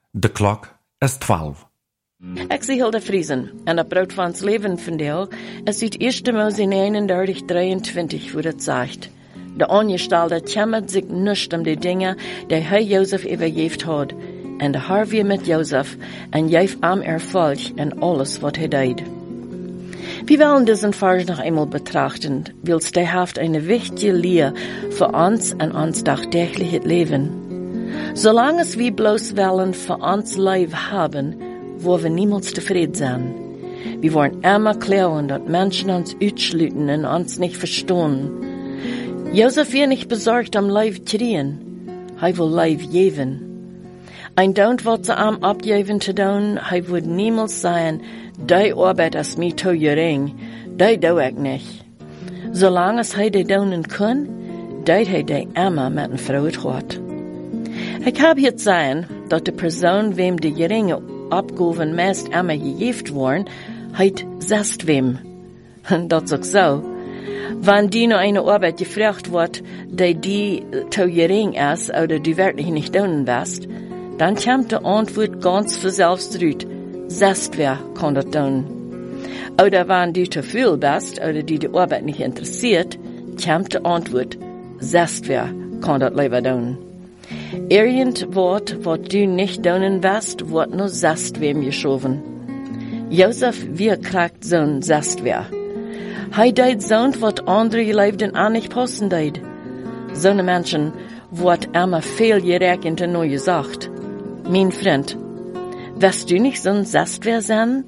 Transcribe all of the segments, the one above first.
De klok is 12. Ik zie Hilde Friesen, en dat brood van ons leven vandeel is uit 1. Mose 31, 23, wo dat zegt. De Ongestelde kümmert sich nicht die Dinge, die hij Jozef übergeben hat, en de haar weer met Jozef, en geeft am Erfolg in alles, wat hij deed. Wir wollen diesen Vers noch einmal betrachten, weil es haft eine wichtige Lehre für uns und uns tagtägliches Leben. Solange wir bloß wollen für uns Leben haben, wo wir niemals zufrieden sein. Wir wollen immer klauen, dass Menschen uns ausschließen und uns nicht verstehen. Josef wird nicht besorgt am Leben kriegen. Er will Leben geben. Ein Don't wird sie am abgeben zu tun, er wird niemals sagen, die Arbeit ist mir zu gering, die do ich nicht. Solange er die tun kann, deed hij die immer mit einer Freude hat. Ich habe hier gesehen, dass die Person, wem die geringe Abgaben meist immer gegeben worden, heit sest wem. Das ist auch so. Wenn die noch eine Arbeit gefragt wird, die zu gering ist oder die wirklich nicht tun wirst, dann kommt die Antwort ganz für selbst raus. Sest wer kann das tun. Oder wenn du zu viel bist oder die Arbeit nicht interessiert, kommt die Antwort, sest wer kann das lieber tun. Irgendwas, was du nicht tun wirst, wird nur sest wem geschoben. Josef, wie kriegt Sohn sest wer? Hij deed zo'n wat andere geleefden aan nicht passen deed. Zo'n Menschen wordt immer veel gerekend en nooit gesagt. Mein Freund, wirst du nicht zo'n zestwer sein?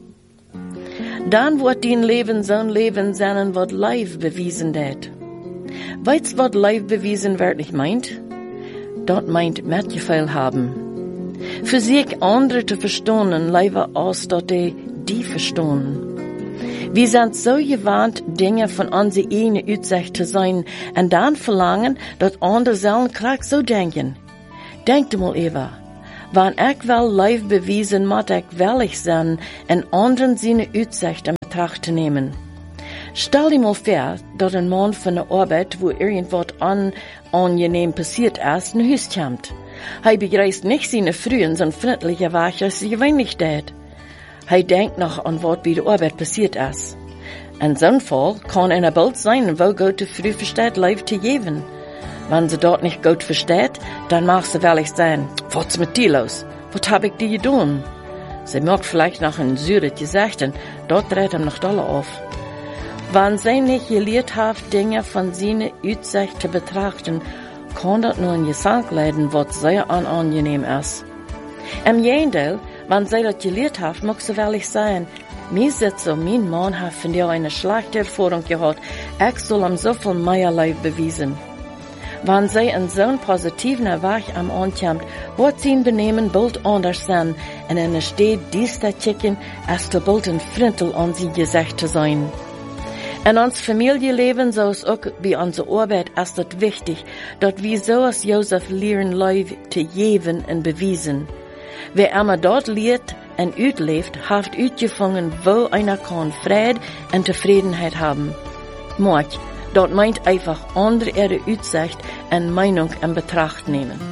Dann wird dein Leben zo'n Leben sein, wat live bewiesen deed. Weißt wat live bewiesen wirklich meint? Dat meint Mitgefühl haben. Für sich andere zu verstehen, lieber als dat die verstehen. Wir sind so gewandt, Dinge von unserer eigenen Aussicht zu sein, und dann verlangen, dass andere sollen gleich so denken. Denkt mal, Eva, wenn ich will live bewiesen, muss ich willig sein, in anderen seine Aussicht in Betracht zu nehmen. Stell dir mal vor, dass ein Mann von der Arbeit, wo irgendwas unangenehm passiert ist, nach Hause kommt. Er begreift nicht seine frühen, sondern freundliche Wache, als sie gewöhnlich tät. Er denkt noch an, was bei der Arbeit passiert ist. In so einem Fall kann einer bald sein, wo Gott früh versteht, Leib zu geben. Wenn sie dort nicht gut versteht, dann mag sie willig sein, was mit dir los? Was hab ich dir getan? Sie mag vielleicht noch in Zürich gesagt, dort dreht ihm noch Dollar auf. Wenn sie nicht gelehrt hat, Dinge von seiner Aussicht zu betrachten, kann das nur ein Gesang leiden, was sehr unangenehm ist. Im Gegenteil, wenn sie das gelehrt hat, mag sie willig sein. Mir sitzt mein Mann hat von dir eine schlechte Erfahrung gehabt. Ich soll ihm so viel mehr Leib beweisen. Wenn sie in so einem positiven Weg am ankommt, wird sein Benehmen bald anders sein. Und in der Stadt dies zu kicken, ist bald ein Frintel an sie gesagt zu sein. In uns Familienleben, so ist auch bei unserer Arbeit, ist es wichtig, dass wir so als Josef lernen, Leib zu geben und beweisen. Wer immer dort lehrt und uitleeft, hat uitgefangen, wo einer kann Friede und Zufriedenheit haben. Mag, dort meint einfach andere ihre Aussicht und Meinung in Betracht nehmen.